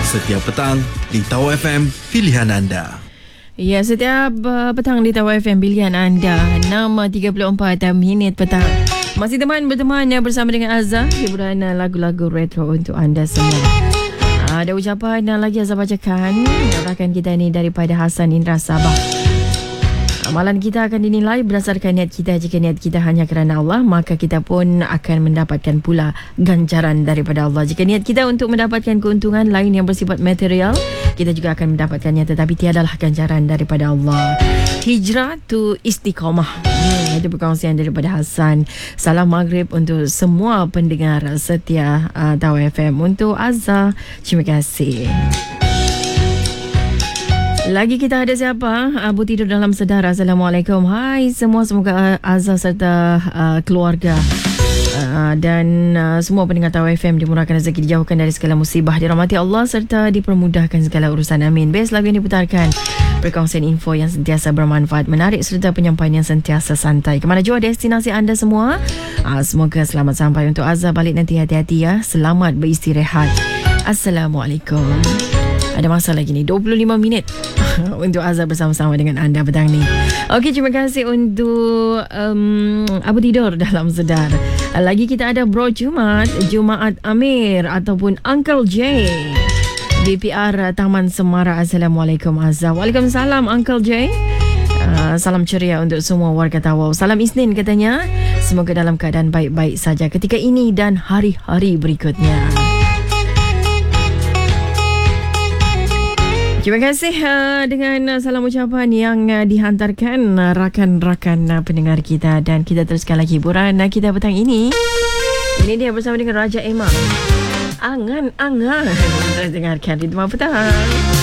Setiap petang di Tau FM, pilihan anda. Ya, setiap petang di Tau FM, pilihan anda. 6.34 minit petang. Masih berteman bersama dengan Azza. Hiburan lagu-lagu retro untuk anda semua. Ada ucapan lagi Azza bacakan. Rakan kita ni daripada Hasan Indra Sabah. Amalan kita akan dinilai berdasarkan niat kita. Jika niat kita hanya kerana Allah, maka kita pun akan mendapatkan pula ganjaran daripada Allah. Jika niat kita untuk mendapatkan keuntungan lain yang bersifat material, kita juga akan mendapatkannya, tetapi tiadalah ganjaran daripada Allah. Hijrah tu istiqamah. Itu perkongsian daripada Hasan. Salam maghrib untuk semua pendengar setia Tau FM. Untuk Azza, terima kasih. Lagi kita ada siapa? Abu tidur dalam sedar. Assalamualaikum. Hai semua, semoga Azza serta keluarga dan semua pendengar Tau FM dimurahkan rezeki, dijauhkan dari segala musibah, dirahmati Allah serta dipermudahkan segala urusan. Amin. Best lagu yang diputarkan, perkongsian info yang sentiasa bermanfaat, menarik serta penyampaian yang sentiasa santai. Kemana jua destinasi anda semua, semoga selamat sampai. Untuk Azza balik nanti, hati-hati ya. Selamat beristirahat. Assalamualaikum. Ada masa lagi ni 25 minit untuk Azhar bersama-sama dengan anda petang ni. Okey, terima kasih untuk Abu tidur dalam sedar. Lagi kita ada Bro Jumaat Amir ataupun Uncle J, BPR Taman Semara. Assalamualaikum Azhar. Waalaikumsalam Uncle J. Salam ceria untuk semua warga Tawau. Salam Isnin katanya. Semoga dalam keadaan baik-baik saja ketika ini dan hari-hari berikutnya. Terima kasih dengan salam ucapan yang dihantarkan rakan-rakan pendengar kita, dan kita teruskan lagi hiburan kita petang ini. Ini dia bersama dengan Raja Emma. Angan-angan. Terus dengarkan Ritma Petang.